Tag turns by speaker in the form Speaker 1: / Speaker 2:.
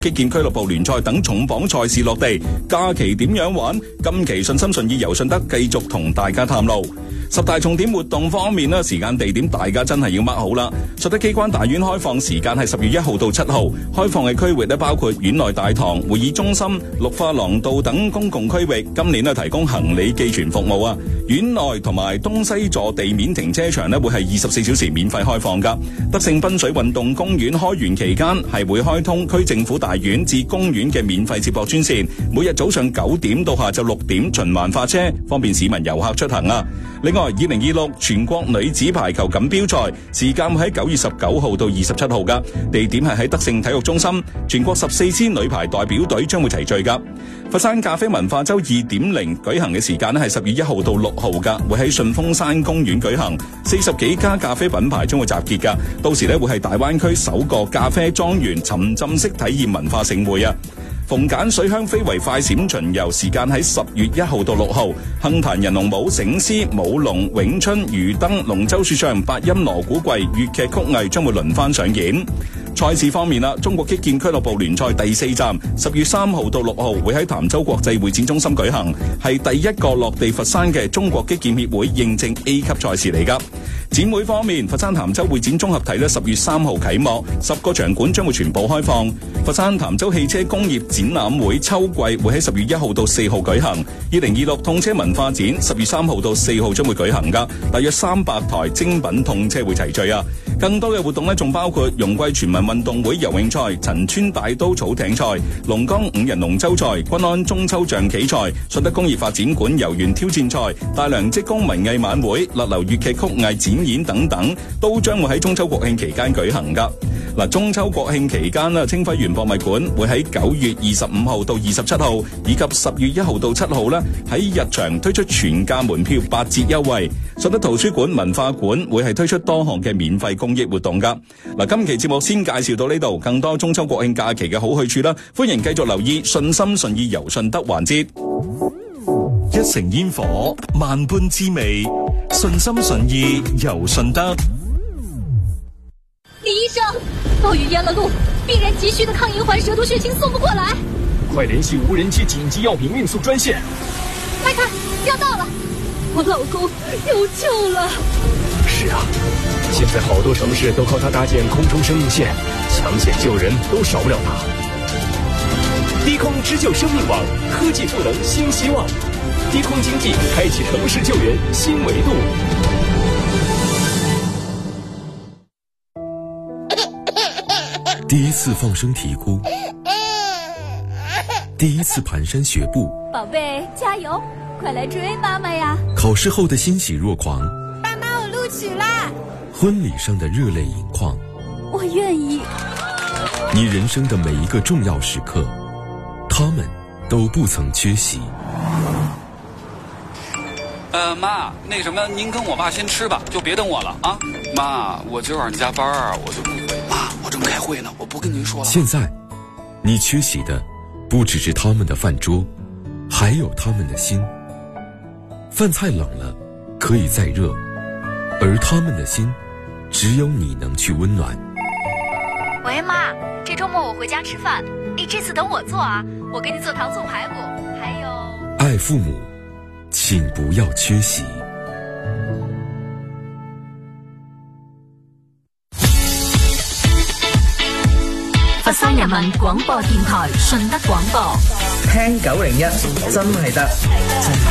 Speaker 1: 擊劍俱樂部聯賽等重磅賽事落地，假期點樣玩？今期順心順意遊順德繼續同大家探路。十大重點活動方面呢，時間地點大家真係要 mark 好啦。順德機關大院開放時間係10月1號到7號，開放嘅區域呢包括院內大堂、會議中心、綠化廊道等公共區域。今年呢提供行李寄存服務啊。院內同埋東西座地面停車場呢會係24小時免費開放噶。德勝濱水運動公園開園期間係會開通區政府大院至公園嘅免費接駁專線，每日早上9點到下晝6點循環發車，方便市民遊客出行啊。另外，2026全國女子排球錦標賽時間喺9月19號到27號噶，地點係喺德勝體育中心，全國14支女排代表隊將會齊聚噶。佛山咖啡文化周 2.0 舉行嘅時間係10月1號到6號噶，會喺順峰山公園舉行，40幾家咖啡品牌將會集結噶，到時會係大灣區首個咖啡莊園沉浸式體驗文化盛會啊！逢簡水鄉非遺快閃巡遊時間喺10月1號到6號，杏壇人龍舞、醒獅、舞龍、永春、魚燈、龍舟說唱、八音鑼鼓櫃、粵劇曲藝將會輪番上演。賽事方面啦，中國擊劍俱樂部聯賽第4站10月3號到6號會喺潭州國際會展中心舉行，係第一個落地佛山嘅中國擊劍協會認證 A 級賽事嚟噶。展會方面，佛山潭州會展綜合體10月3號啟幕，10個場館將會全部開放。佛山潭州汽車工業展覽會秋季會喺10月1號到4號舉行，2026痛車文化展10月3號到4號將會舉行噶，大約300台精品痛車會齊聚啊！更多嘅活動仲包括容桂全民運動會游泳賽、陳村大刀草艇賽、龍崗5人龍舟賽、均安中秋象棋賽、順德工業發展館游園挑戰賽、大良職工文藝晚會、勒流粵劇曲藝展演等等，都將會喺中秋國慶期間舉行噶。嗱，中秋國慶期間啦，清暉園博物館會喺9月25號到27號，以及10月1號到7號咧，喺日場推出全價門票8折優惠。順德圖書館、文化館會係推出多項嘅免費公益活動噶。嗱，今期節目先介紹到呢度，更多中秋國慶假期嘅好去處啦，歡迎繼續留意順心順意遊順德環節。一城煙火，萬般滋味，順心順意遊順德。
Speaker 2: 李醫生，暴雨淹了路，病人急需的抗银环蛇毒血清送不过来，
Speaker 3: 快联系无人机紧急药品运送专线。
Speaker 2: 快看，要到了，我老公有救了。
Speaker 3: 是啊，现在好多城市都靠它搭建空中生命线，抢险救人都少不了它。低空织救生命网，科技赋能新希望，低空经济开启城市救援新维度。
Speaker 4: 第一次放声啼哭，第一次蹒跚学步，
Speaker 2: 宝贝加油，快来追妈妈呀！
Speaker 4: 考试后的欣喜若狂，
Speaker 2: 爸妈我录取啦！
Speaker 4: 婚礼上的热泪盈眶，
Speaker 2: 我愿意。
Speaker 4: 你人生的每一个重要时刻，他们都不曾缺席。
Speaker 5: 妈，那什么，您跟我爸先吃吧，就别等我了啊。妈，我今晚加班啊，我就不回。妈，我正开会呢，我不跟您说了。
Speaker 4: 现在，你缺席的不只是他们的饭桌，还有他们的心。饭菜冷了，可以再热，而他们的心，只有你能去温暖。
Speaker 6: 喂，妈，这周末我回家吃饭，你这次等我做啊，我给你做糖醋排骨，还有……
Speaker 4: 爱父母，请不要缺席。
Speaker 6: 佛山人民廣播電台順德廣播，
Speaker 7: 聽901真係得。